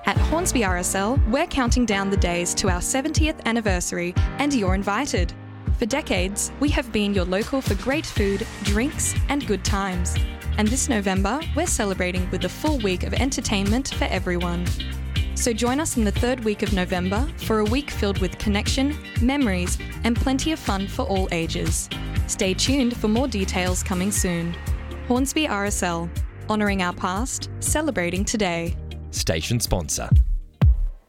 At Hornsby RSL, we're counting down the days to our 70th anniversary, and you're invited. For decades, we have been your local for great food, drinks, and good times. And this November, we're celebrating with a full week of entertainment for everyone. So join us in the third week of November for a week filled with connection, memories, and plenty of fun for all ages. Stay tuned for more details coming soon. Hornsby RSL, honouring our past, celebrating today. Station sponsor.